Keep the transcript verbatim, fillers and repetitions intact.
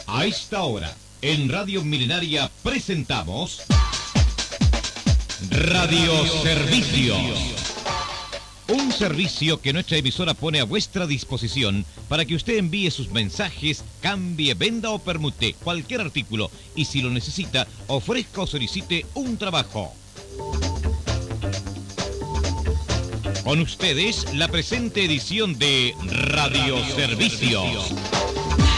A esta hora, en Radio Milenaria presentamos Radio Servicios. Un servicio que nuestra emisora pone a vuestra disposición para que usted envíe sus mensajes, cambie, venda o permute cualquier artículo y si lo necesita, ofrezca o solicite un trabajo. Con ustedes, la presente edición de Radio Servicios.